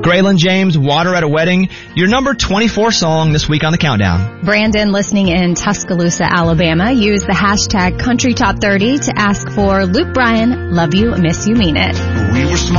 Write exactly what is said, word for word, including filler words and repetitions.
Graylin James, Water at a Wedding, your number twenty-four song this week on the Countdown. Brandon, listening in Tuscaloosa, Alabama, used the hashtag Country Top thirty to ask for Luke Bryan, Love You, Miss You, Mean It. We were